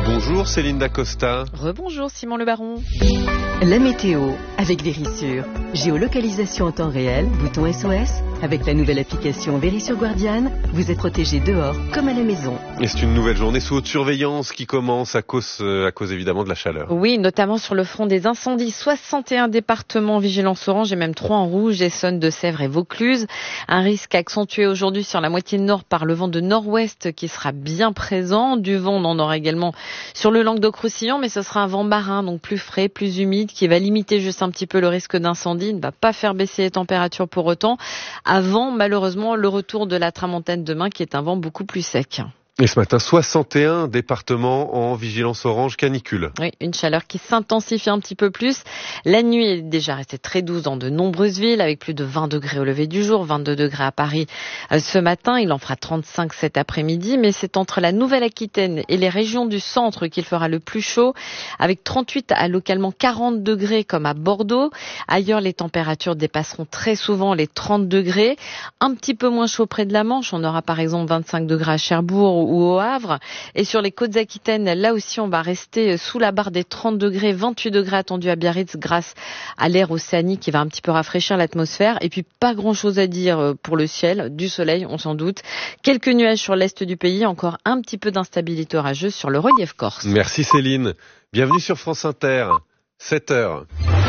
Bonjour Céline Dacosta. Rebonjour Simon Le Baron. La météo avec Vérissure. Géolocalisation en temps réel, bouton SOS. Avec la nouvelle application Vérissure Guardian, vous êtes protégé dehors comme à la maison. Et c'est une nouvelle journée sous haute surveillance qui commence à cause évidemment de la chaleur. Oui, notamment sur le front des incendies. 61 départements vigilance orange et même 3 en rouge, Essonne, Deux-Sèvres et Vaucluse. Un risque accentué aujourd'hui sur la moitié nord par le vent de nord-ouest qui sera bien présent. Du vent, on en aura également sur le Languedoc-Roussillon, mais ce sera un vent marin, donc plus frais, plus humide, qui va limiter juste un petit peu le risque d'incendie. Il ne va pas faire baisser les températures pour autant. Avant, malheureusement, le retour de la tramontane demain, qui est un vent beaucoup plus sec. Et ce matin, 61 départements en vigilance orange canicule. Oui, une chaleur qui s'intensifie un petit peu plus. La nuit est déjà restée très douce dans de nombreuses villes, avec plus de 20 degrés au lever du jour, 22 degrés à Paris ce matin. Il en fera 35 cet après-midi, mais c'est entre la Nouvelle-Aquitaine et les régions du centre qu'il fera le plus chaud, avec 38 à localement 40 degrés comme à Bordeaux. Ailleurs, les températures dépasseront très souvent les 30 degrés. Un petit peu moins chaud près de la Manche. On aura par exemple 25 degrés à Cherbourg ou au Havre. Et sur les côtes aquitaines, là aussi, on va rester sous la barre des 30 degrés, 28 degrés attendus à Biarritz grâce à l'air océanique qui va un petit peu rafraîchir l'atmosphère. Et puis, pas grand-chose à dire pour le ciel, du soleil, on s'en doute. Quelques nuages sur l'est du pays, encore un petit peu d'instabilité orageuse sur le relief corse. Merci Céline. Bienvenue sur France Inter, 7h.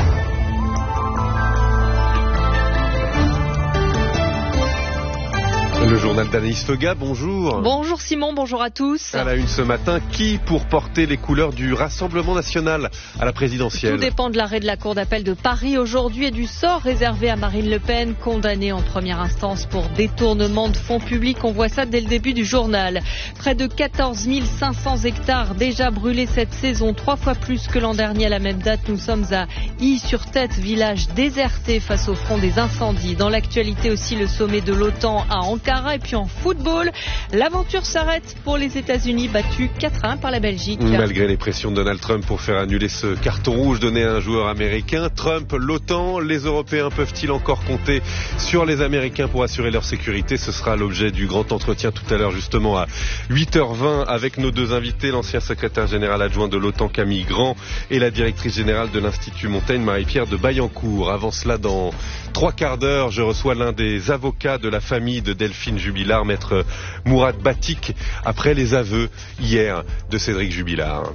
Le journal d'Anaïs Feuga, bonjour. Bonjour Simon, bonjour à tous. À la une ce matin, qui pour porter les couleurs du Rassemblement National à la présidentielle? Tout dépend de l'arrêt de la Cour d'appel de Paris aujourd'hui et du sort réservé à Marine Le Pen, condamnée en première instance pour détournement de fonds publics. On voit ça dès le début du journal. Près de 14 500 hectares déjà brûlés cette saison, 3 fois plus que l'an dernier à la même date. Nous sommes à Ille-sur-Tête, village déserté face au front des incendies. Dans l'actualité aussi, le sommet de l'OTAN à Ankara. Et puis en football, l'aventure s'arrête pour les États-Unis, battus 4-1 par la Belgique. Malgré les pressions de Donald Trump pour faire annuler ce carton rouge donné à un joueur américain, Trump, l'OTAN, les Européens peuvent-ils encore compter sur les Américains pour assurer leur sécurité? Ce sera l'objet du grand entretien tout à l'heure, justement à 8h20 avec nos deux invités, l'ancien secrétaire général adjoint de l'OTAN Camille Grand et la directrice générale de l'Institut Montaigne Marie-Pierre de Baillancourt. Avant cela, dans 3 quarts d'heure, je reçois l'un des avocats de la famille de Delphine Jubilard, maître Mourad Batik, après les aveux hier de Cédric Jubilard.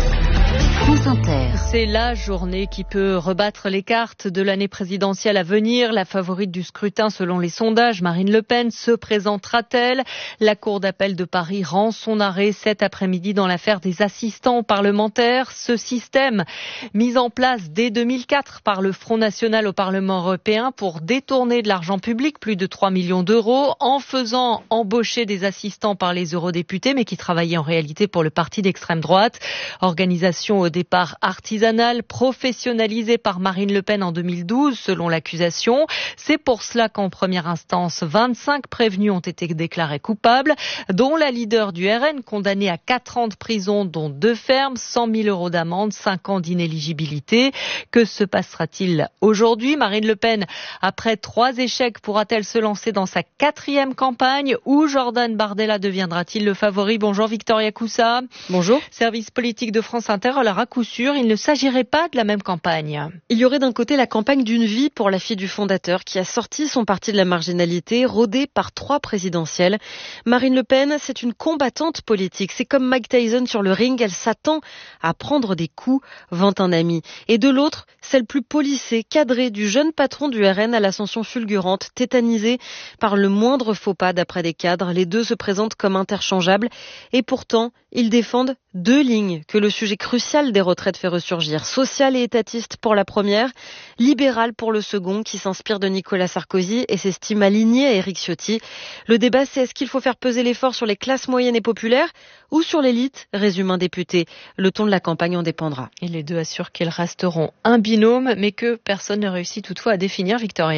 C'est la journée qui peut rebattre les cartes de l'année présidentielle à venir. La favorite du scrutin selon les sondages, Marine Le Pen, se présentera-t-elle? La Cour d'appel de Paris rend son arrêt cet après-midi dans l'affaire des assistants parlementaires. Ce système, mis en place dès 2004 par le Front National au Parlement européen pour détourner de l'argent public, plus de 3 millions d'euros, en faisant embaucher des assistants par les eurodéputés, mais qui travaillaient en réalité pour le parti d'extrême droite. Organisation au départ artisanale, professionnalisée par Marine Le Pen en 2012, selon l'accusation. C'est pour cela qu'en première instance, 25 prévenus ont été déclarés coupables, dont la leader du RN, condamnée à 4 ans de prison, dont 2 fermes, 100 000 euros d'amende, 5 ans d'inéligibilité. Que se passera-t-il aujourd'hui? Marine Le Pen, après 3 échecs, pourra-t-elle se lancer dans sa 4e campagne ou Jordan Bardella deviendra-t-il le favori? Bonjour Victoria Coussa. Bonjour. Service politique de France Inter, alors à coup sûr, il ne s'agirait pas de la même campagne. Il y aurait d'un côté la campagne d'une vie pour la fille du fondateur qui a sorti son parti de la marginalité, rodée par 3 présidentielles. Marine Le Pen, c'est une combattante politique. C'est comme Mike Tyson sur le ring, elle s'attend à prendre des coups, vante un ami. Et de l'autre, celle plus polissée, cadrée du jeune patron du RN à l'ascension fulgurante, tétanisée par le moindre faux pas d'après des cadres. Les deux se présentent comme interchangeables et pourtant, ils défendent 2 lignes que le sujet crucial des retraites fait ressurgir. Sociale et étatiste pour la première, libérale pour le second, qui s'inspire de Nicolas Sarkozy et s'estime aligné à Éric Ciotti. Le débat, c'est est-ce qu'il faut faire peser l'effort sur les classes moyennes et populaires ou sur l'élite, résume un député. Le ton de la campagne en dépendra. Et les deux assurent qu'ils resteront un binôme, mais que personne ne réussit toutefois à définir, Victoria.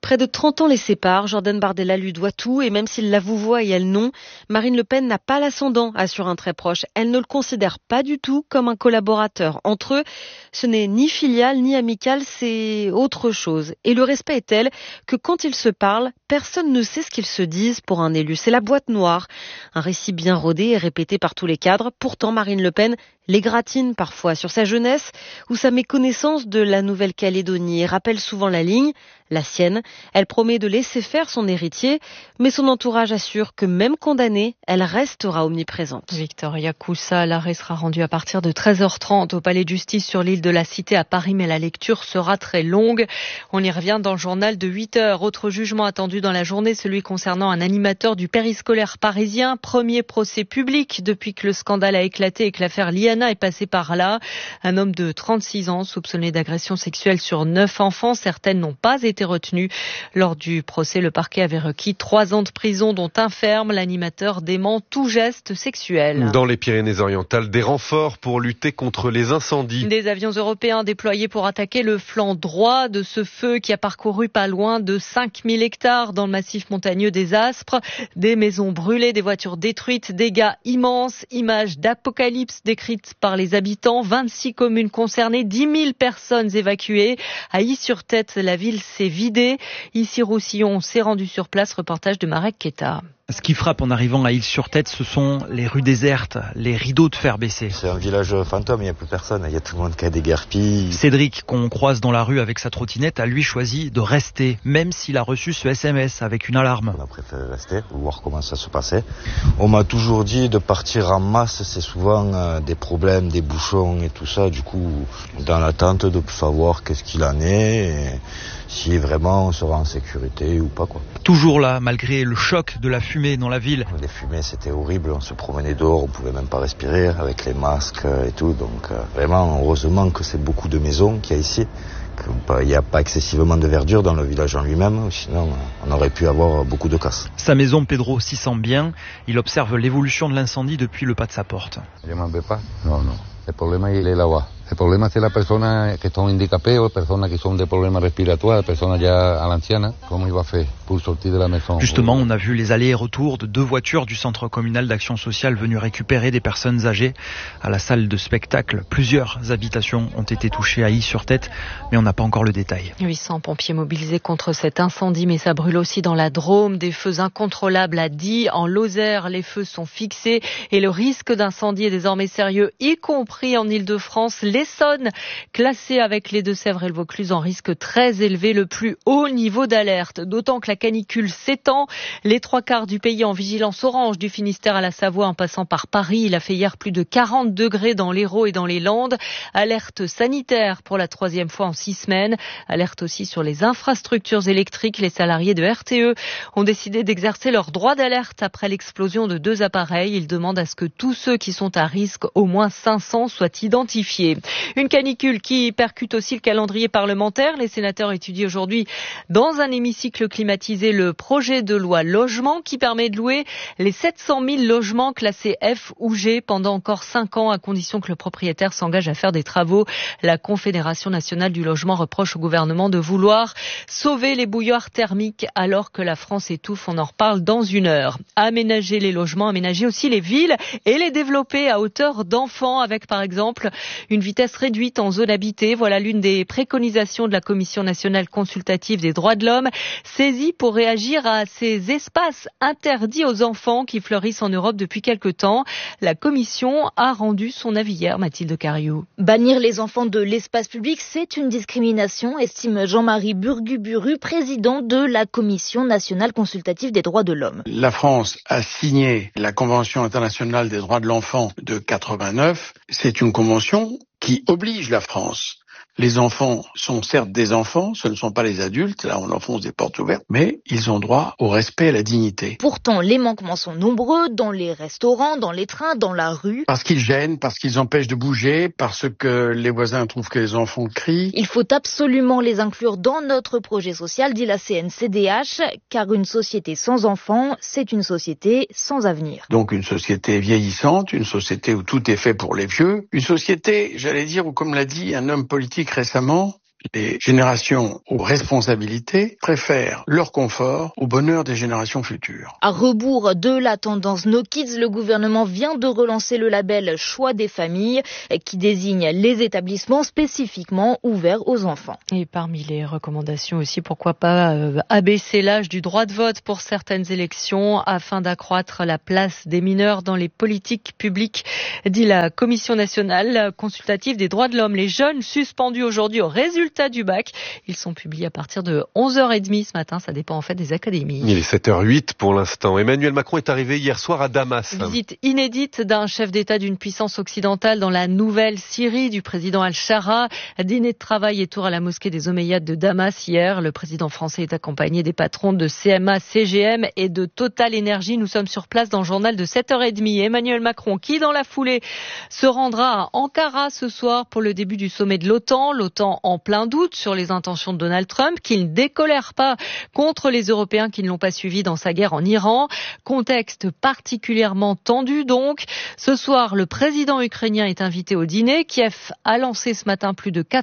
Près de 30 ans les séparent, Jordan Bardella lui doit tout et même s'il la vouvoie et elle non, Marine Le Pen n'a pas l'ascendant, assure un très proche. Elle ne le considère pas du tout comme un collaborateur. Entre eux, ce n'est ni filial ni amical, c'est autre chose. Et le respect est tel que quand ils se parlent, personne ne sait ce qu'ils se disent pour un élu. C'est la boîte noire. Un récit bien rodé et répété par tous les cadres. Pourtant, Marine Le Pen l'égratigne parfois sur sa jeunesse ou sa méconnaissance de la Nouvelle-Calédonie et rappelle souvent la ligne, la sienne. Elle promet de laisser faire son héritier, mais son entourage assure que même condamnée, elle restera omniprésente. Victoria Coussa, l'arrêt sera rendu à partir de 13h30 au Palais de Justice sur l'île de la Cité à Paris, mais la lecture sera très longue. On y revient dans le journal de 8h. Autre jugement attendu dans la journée, celui concernant un animateur du périscolaire parisien. Premier procès public depuis que le scandale a éclaté et que l'affaire Liana est passée par là. Un homme de 36 ans soupçonné d'agression sexuelle sur 9 enfants. Certaines n'ont pas été retenues. Lors du procès, le parquet avait requis 3 ans de prison, dont un ferme. L'animateur dément tout geste sexuel. Dans les Pyrénées-Orientales, des renforts pour lutter contre les incendies. Des avions européens déployés pour attaquer le flanc droit de ce feu qui a parcouru pas loin de 5000 hectares dans le massif montagneux des Aspres. Des maisons brûlées, des voitures détruites, dégâts immenses, images d'apocalypse décrites par les habitants. 26 communes concernées, 10 000 personnes évacuées. À Is-sur-Tête, la ville s'est vidée. Ici, Roussillon s'est rendu sur place. Reportage de Marek Keta. Ce qui frappe en arrivant à Is-sur-Tête, ce sont les rues désertes, les rideaux de fer baissés. C'est un village fantôme, il n'y a plus personne, il y a tout le monde qui a des déguerpis. Cédric, qu'on croise dans la rue avec sa trottinette, a lui choisi de rester, même s'il a reçu ce SMS avec une alarme. On a préféré rester, voir comment ça se passait. On m'a toujours dit de partir en masse, c'est souvent des problèmes, des bouchons et tout ça. Du coup, dans l'attente de savoir qu'est-ce qu'il en est et si vraiment on sera en sécurité ou pas, quoi. Toujours là, malgré le choc de la fumée dans la ville. Les fumées, c'était horrible, on se promenait dehors, on pouvait même pas respirer avec les masques et tout. Donc vraiment, heureusement que c'est beaucoup de maisons qu'il y a ici. Il n'y a pas excessivement de verdure dans le village en lui-même, sinon on aurait pu avoir beaucoup de casse. Sa maison, Pedro s'y sent bien. Il observe l'évolution de l'incendie depuis le pas de sa porte. Je m'en vais pas. Non. Le problème, il est là-bas. Le problème, c'est la personne qui sont handicapées, ou les personnes qui ont des problèmes respiratoires, les personnes déjà à l'ancienne. Comment il va faire pour sortir de la maison? Justement, on a vu les allers et retours de 2 voitures du Centre communal d'action sociale venues récupérer des personnes âgées à la salle de spectacle. Plusieurs habitations ont été touchées à Is-sur-Tête, mais on n'a pas encore le détail. 800 pompiers mobilisés contre cet incendie, mais ça brûle aussi dans la Drôme. Des feux incontrôlables à Die. En Lozère, les feux sont fixés et le risque d'incendie est désormais sérieux, y compris en Île-de-France. L'Essonne, classée avec les Deux-Sèvres et le Vaucluse en risque très élevé, le plus haut niveau d'alerte. D'autant que la canicule s'étend. Les 3/4 du pays en vigilance orange, du Finistère à la Savoie en passant par Paris. Il a fait hier plus de 40 degrés dans l'Hérault et dans les Landes. Alerte sanitaire pour la 3e fois en 6 semaines. Alerte aussi sur les infrastructures électriques. Les salariés de RTE ont décidé d'exercer leur droit d'alerte après l'explosion de 2 appareils. Ils demandent à ce que tous ceux qui sont à risque, au moins 500, soient identifiés. Une canicule qui percute aussi le calendrier parlementaire. Les sénateurs étudient aujourd'hui dans un hémicycle climatisé le projet de loi logement qui permet de louer les 700 000 logements classés F ou G pendant encore 5 ans à condition que le propriétaire s'engage à faire des travaux. La Confédération nationale du logement reproche au gouvernement de vouloir sauver les bouilloires thermiques alors que la France étouffe. On en reparle dans 1 heure. Aménager les logements, aménager aussi les villes et les développer à hauteur d'enfants avec par exemple une vitesse réduite en zone habitée. Voilà l'une des préconisations de la Commission nationale consultative des droits de l'homme, saisie pour réagir à ces espaces interdits aux enfants qui fleurissent en Europe depuis quelque temps. La Commission a rendu son avis hier, Mathilde Cariou. Bannir les enfants de l'espace public, c'est une discrimination, estime Jean-Marie Burguburu, président de la Commission nationale consultative des droits de l'homme. La France a signé la Convention internationale des droits de l'enfant de 89. C'est une convention qui oblige la France. Les enfants sont certes des enfants, ce ne sont pas les adultes, là on enfonce des portes ouvertes, mais ils ont droit au respect et à la dignité. Pourtant, les manquements sont nombreux dans les restaurants, dans les trains, dans la rue. Parce qu'ils gênent, parce qu'ils empêchent de bouger, parce que les voisins trouvent que les enfants crient. Il faut absolument les inclure dans notre projet social, dit la CNCDH, car une société sans enfants, c'est une société sans avenir. Donc une société vieillissante, une société où tout est fait pour les vieux, une société, j'allais dire, où comme l'a dit un homme politique récemment, Les générations aux responsabilités préfèrent leur confort au bonheur des générations futures. À rebours de la tendance No Kids, le gouvernement vient de relancer le label Choix des familles qui désigne les établissements spécifiquement ouverts aux enfants. Et parmi les recommandations aussi, pourquoi pas abaisser l'âge du droit de vote pour certaines élections afin d'accroître la place des mineurs dans les politiques publiques, dit la Commission nationale consultative des droits de l'homme. Les jeunes suspendus aujourd'hui au résultat du bac, ils sont publiés à partir de 11h30 ce matin, ça dépend en fait des académies. Il est 7h08 pour l'instant. Emmanuel Macron est arrivé hier soir à Damas. Visite inédite d'un chef d'État d'une puissance occidentale dans la nouvelle Syrie du président Al-Shara. Dîner de travail et tour à la mosquée des Omeyyades de Damas hier. Le président français est accompagné des patrons de CMA, CGM et de Total Énergie. Nous sommes sur place dans le journal de 7h30. Emmanuel Macron qui dans la foulée se rendra à Ankara ce soir pour le début du sommet de l'OTAN. L'OTAN en plein doute sur les intentions de Donald Trump, qu'il ne décolère pas contre les Européens qui ne l'ont pas suivi dans sa guerre en Iran. Contexte particulièrement tendu donc. Ce soir, le président ukrainien est invité au dîner. Kiev a lancé ce matin plus de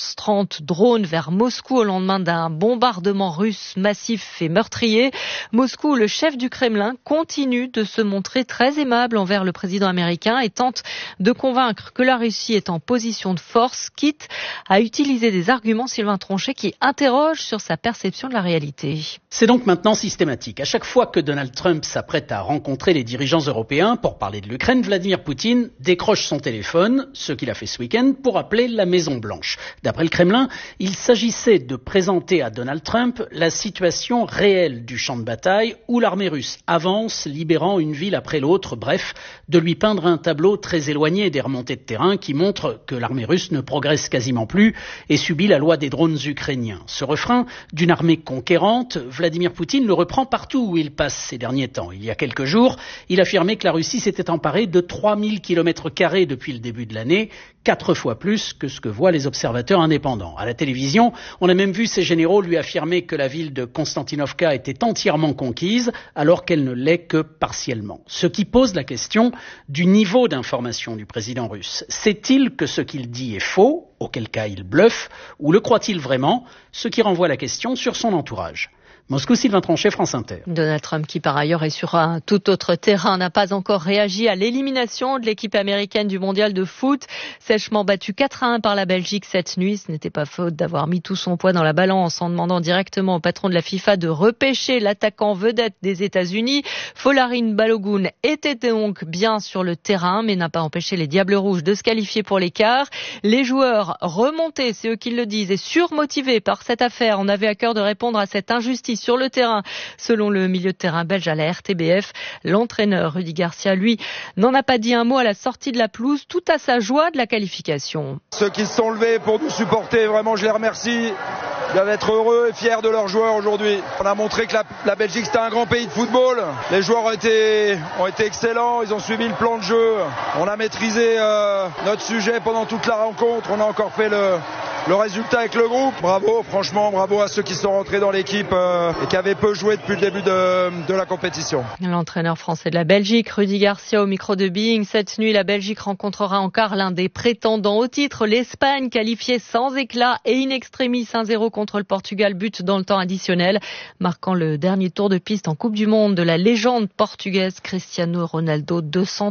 430 drones vers Moscou au lendemain d'un bombardement russe massif et meurtrier. Moscou, le chef du Kremlin, continue de se montrer très aimable envers le président américain et tente de convaincre que la Russie est en position de force, quitte à utiliser des arguments, Sylvain Tronchet, qui interroge sur sa perception de la réalité. C'est donc maintenant systématique. À chaque fois que Donald Trump s'apprête à rencontrer les dirigeants européens pour parler de l'Ukraine, Vladimir Poutine décroche son téléphone, ce qu'il a fait ce week-end, pour appeler la Maison-Blanche. D'après le Kremlin, il s'agissait de présenter à Donald Trump la situation réelle du champ de bataille où l'armée russe avance, libérant une ville après l'autre, bref, de lui peindre un tableau très éloigné des remontées de terrain qui montre que l'armée russe ne progresse quasiment plus et subit la loi des drones ukrainiens. Ce refrain d'une armée conquérante, Vladimir Poutine le reprend partout où il passe ces derniers temps. Il y a quelques jours, il affirmait que la Russie s'était emparée de 3000 km² depuis le début de l'année, 4 fois plus que ce que voient les observateurs indépendants. À la télévision, on a même vu ces généraux lui affirmer que la ville de Konstantinovka était entièrement conquise, alors qu'elle ne l'est que partiellement. Ce qui pose la question du niveau d'information du président russe. Sait-il que ce qu'il dit est faux, auquel cas il bluffe, ou le croit-il vraiment, ce qui renvoie la question sur son entourage. Moscou, Sylvain Tronchet, France Inter. Donald Trump, qui par ailleurs est sur un tout autre terrain, n'a pas encore réagi à l'élimination de l'équipe américaine du mondial de foot. Sèchement battue 4-1 par la Belgique cette nuit. Ce n'était pas faute d'avoir mis tout son poids dans la balance en demandant directement au patron de la FIFA de repêcher l'attaquant vedette des États-Unis. Folarin Balogun était donc bien sur le terrain, mais n'a pas empêché les Diables Rouges de se qualifier pour les quarts. Les joueurs remontés, c'est eux qui le disent, et surmotivés par cette affaire. On avait à cœur de répondre à cette injustice sur le terrain. Selon le milieu de terrain belge à la RTBF, l'entraîneur Rudy Garcia, lui, n'en a pas dit un mot à la sortie de la pelouse, tout à sa joie de la qualification. Ceux qui se sont levés pour nous supporter, vraiment je les remercie. Ils doivent être heureux et fiers de leurs joueurs aujourd'hui. On a montré que la Belgique c'était un grand pays de football. Les joueurs ont été excellents, ils ont suivi le plan de jeu. On a maîtrisé notre sujet pendant toute la rencontre. On a encore fait le résultat avec le groupe. Bravo, franchement, bravo à ceux qui sont rentrés dans l'équipe et qui avaient peu joué depuis le début de la compétition. L'entraîneur français de la Belgique, Rudy Garcia, au micro de Being. Cette nuit, la Belgique rencontrera en quart l'un des prétendants au titre, l'Espagne, qualifiée sans éclat et in extremis 1-0 contre le Portugal, but dans le temps additionnel, marquant le dernier tour de piste en Coupe du Monde de la légende portugaise Cristiano Ronaldo,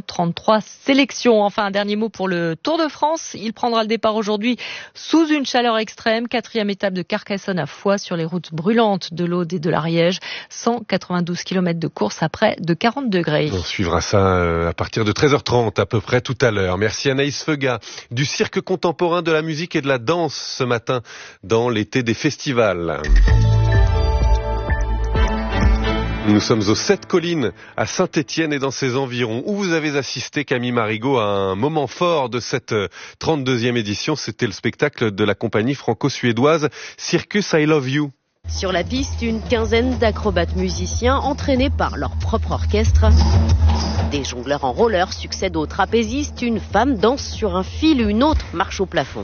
233 sélections. Enfin, un dernier mot pour le Tour de France. Il prendra le départ aujourd'hui sous une chaleur extrême. 4e étape de Carcassonne à Foix sur les routes brûlantes de l'Aude et de l'Ariège. 192 km de course à près de 40 degrés. On suivra ça à partir de 13h30 à peu près tout à l'heure. Merci Anaïs Feuga du cirque contemporain, de la musique et de la danse ce matin dans l'été des festivals. Nous sommes aux 7 collines à Saint-Étienne et dans ses environs, où vous avez assisté, Camille Marigot, à un moment fort de cette 32e édition. C'était le spectacle de la compagnie franco-suédoise Circus I Love You. Sur la piste, une quinzaine d'acrobates musiciens entraînés par leur propre orchestre. Des jongleurs en roller succèdent aux trapézistes. Une femme danse sur un fil, une autre marche au plafond.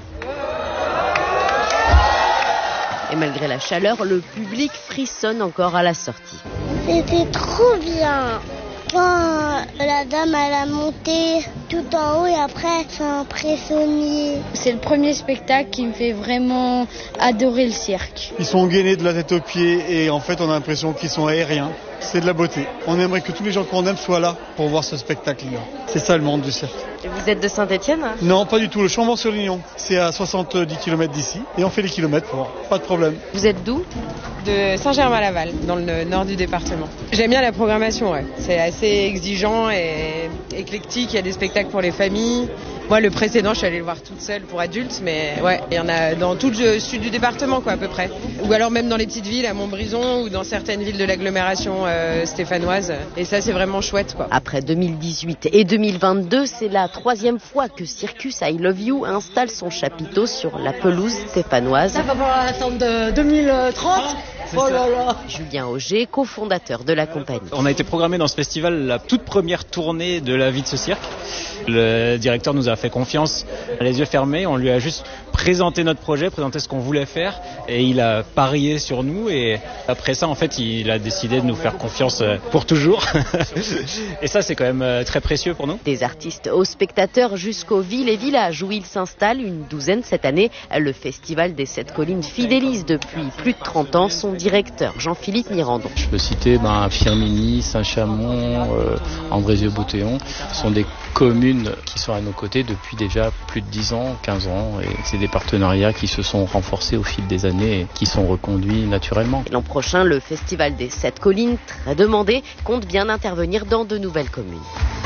Et malgré la chaleur, le public frissonne encore à la sortie. C'était trop bien. Quand la dame elle a monté tout en haut et après c'est impressionné. C'est le premier spectacle qui me fait vraiment adorer le cirque. Ils sont gainés de la tête aux pieds et en fait on a l'impression qu'ils sont aériens. C'est de la beauté. On aimerait que tous les gens qu'on aime soient là pour voir ce spectacle-là. C'est ça le monde du cirque. Et vous êtes de Saint-Étienne ? Non, pas du tout. Le Chambord-sur-Lignon. C'est à 70 km d'ici. Et on fait les kilomètres pour pas de problème. Vous êtes d'où ? De Saint-Germain-Laval, dans le nord du département. J'aime bien la programmation, ouais. C'est assez exigeant et éclectique. Il y a des spectacles pour les familles. Moi, le précédent, je suis allée le voir toute seule pour adultes, mais ouais, il y en a dans tout le sud du département, quoi, à peu près. Ou alors même dans les petites villes, à Montbrison, ou dans certaines villes de l'agglomération stéphanoise. Et ça, c'est vraiment chouette, quoi. Après 2018 et 2022, c'est la 3e fois que Circus I Love You installe son chapiteau sur la pelouse stéphanoise. Ça va falloir attendre 2030. Oh là là. Julien Auger, cofondateur de la compagnie. On a été programmé dans ce festival la toute première tournée de la vie de ce cirque. Le directeur nous a fait confiance, les yeux fermés, on lui a juste présenté notre projet, présenté ce qu'on voulait faire et il a parié sur nous et après ça en fait il a décidé de nous faire confiance pour toujours et ça c'est quand même très précieux pour nous. Des artistes aux spectateurs jusqu'aux villes et villages où il s'installe, une douzaine cette année. Le Festival des 7 Collines fidélise depuis plus de 30 ans son directeur Jean-Philippe Mirandon. Je peux citer Firminy, Saint-Chamond, Andrézieux-Beautéon. Ce sont des communes qui sont à nos côtés depuis déjà plus de 10 ans, 15 ans et c'est des partenariats qui se sont renforcés au fil des années et qui sont reconduits naturellement. L'an prochain, le Festival des 7 Collines, très demandé, compte bien intervenir dans de nouvelles communes.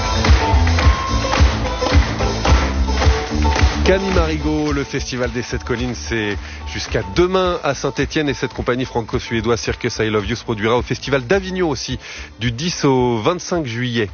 Camille Marigot, le Festival des 7 Collines, c'est jusqu'à demain à Saint-Étienne et cette compagnie franco-suédoise Circus I Love You se produira au Festival d'Avignon aussi, du 10 au 25 juillet.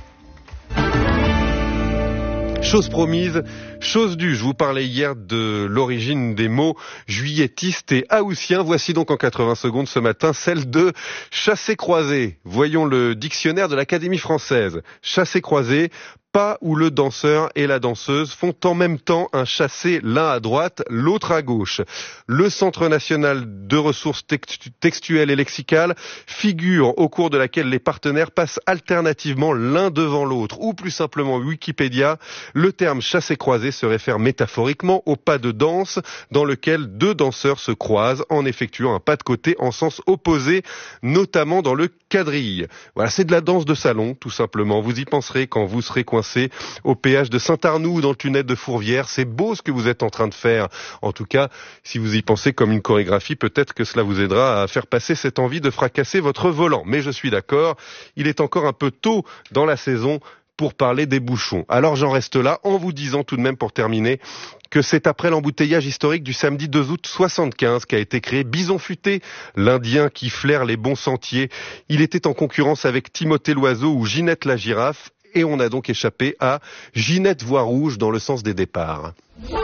Chose promise, chose due. Je vous parlais hier de l'origine des mots juilletistes et haussiens. Voici donc en 80 secondes ce matin celle de chassé-croisé. Voyons le dictionnaire de l'Académie française. Chassé-croisé, pas où le danseur et la danseuse font en même temps un chassé, l'un à droite, l'autre à gauche. Le Centre national de ressources textuelles et lexicales, figure au cours de laquelle les partenaires passent alternativement l'un devant l'autre. Ou plus simplement Wikipédia, le terme chassé-croisé se réfère métaphoriquement au pas de danse dans lequel deux danseurs se croisent en effectuant un pas de côté en sens opposé, notamment dans le quadrille. Voilà, c'est de la danse de salon, tout simplement. Vous y penserez quand vous serez coincé au péage de Saint-Arnoux ou dans le tunnel de Fourvière. C'est beau ce que vous êtes en train de faire. En tout cas, si vous y pensez comme une chorégraphie, peut-être que cela vous aidera à faire passer cette envie de fracasser votre volant. Mais je suis d'accord, il est encore un peu tôt dans la saison pour parler des bouchons. Alors j'en reste là en vous disant tout de même pour terminer que c'est après l'embouteillage historique du samedi 2 août 75 qu'a été créé Bison Futé, l'Indien qui flaire les bons sentiers. Il était en concurrence avec Timothée l'Oiseau ou Ginette la Girafe. Et on a donc échappé à Ginette Voix Rouge dans le sens des départs.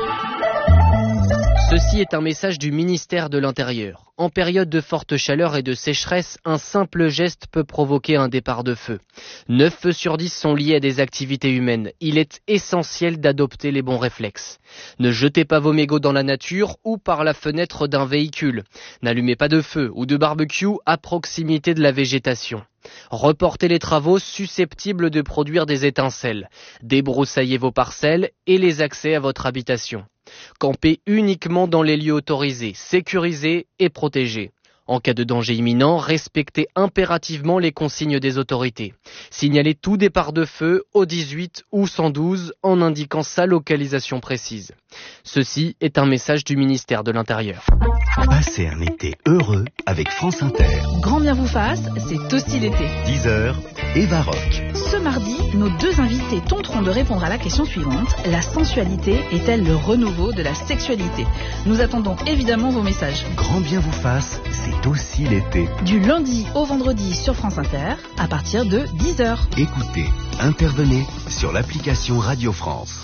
Ceci est un message du ministère de l'Intérieur. En période de forte chaleur et de sécheresse, un simple geste peut provoquer un départ de feu. 9 feux sur 10 sont liés à des activités humaines. Il est essentiel d'adopter les bons réflexes. Ne jetez pas vos mégots dans la nature ou par la fenêtre d'un véhicule. N'allumez pas de feu ou de barbecue à proximité de la végétation. Reportez les travaux susceptibles de produire des étincelles. Débroussaillez vos parcelles et les accès à votre habitation. Campez uniquement dans les lieux autorisés, sécurisés et protégés. En cas de danger imminent, respectez impérativement les consignes des autorités. Signalez tout départ de feu au 18 ou 112 en indiquant sa localisation précise. Ceci est un message du ministère de l'Intérieur. Passez un été heureux avec France Inter. Grand bien vous fasse, c'est aussi l'été. 10h, Eva Rock. Ce mardi, nos deux invités tenteront de répondre à la question suivante. La sensualité est-elle le renouveau de la sexualité? Nous attendons évidemment vos messages. Grand bien vous fasse, c'est aussi l'été. Du lundi au vendredi sur France Inter, à partir de 10h. Écoutez, intervenez sur l'application Radio France.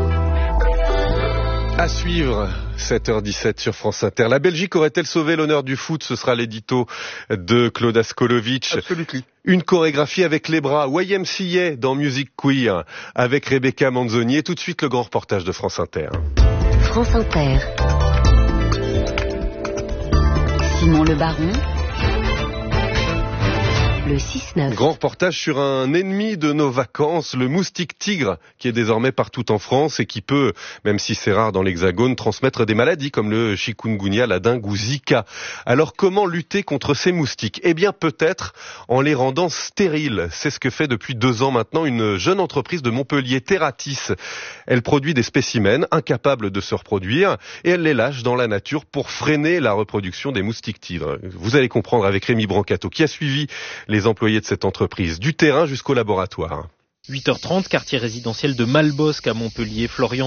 À suivre, 7h17 sur France Inter. La Belgique aurait-elle sauvé l'honneur du foot? Ce sera l'édito de Claude Askolovitch. Absolument. Une chorégraphie avec les bras. YMCA dans Music Queer avec Rebecca Manzoni. Et tout de suite, le grand reportage de France Inter. France Inter. Simon Le Baron. Bleu 6-9. Grand reportage sur un ennemi de nos vacances, le moustique tigre, qui est désormais partout en France et qui peut, même si c'est rare dans l'Hexagone, transmettre des maladies comme le chikungunya, la dengue ou Zika. Alors comment lutter contre ces moustiques ? Eh bien peut-être en les rendant stériles. C'est ce que fait depuis 2 ans maintenant une jeune entreprise de Montpellier, Terratis. Elle produit des spécimens incapables de se reproduire et elle les lâche dans la nature pour freiner la reproduction des moustiques tigres. Vous allez comprendre avec Rémi Brancato qui a suivi les employés de cette entreprise, du terrain jusqu'au laboratoire. 8h30, quartier résidentiel de Malbosque à Montpellier. Florian